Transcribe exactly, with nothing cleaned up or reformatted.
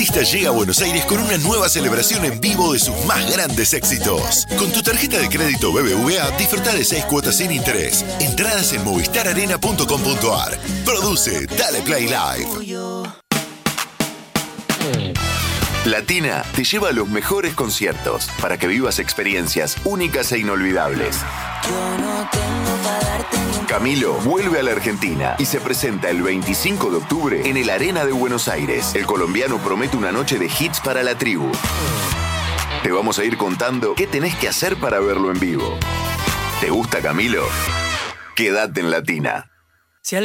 Esta llega a Buenos Aires con una nueva celebración en vivo de sus más grandes éxitos. Con tu tarjeta de crédito B B V A, disfruta de seis cuotas sin interés. Entradas en movistar arena punto com punto a r. Produce Dale Play Live. Latina te lleva a los mejores conciertos para que vivas experiencias únicas e inolvidables. Camilo vuelve a la Argentina y se presenta el veinticinco de octubre en el Arena de Buenos Aires. El colombiano promete una noche de hits para la tribu. Te vamos a ir contando qué tenés que hacer para verlo en vivo. ¿Te gusta Camilo? Quédate en Latina.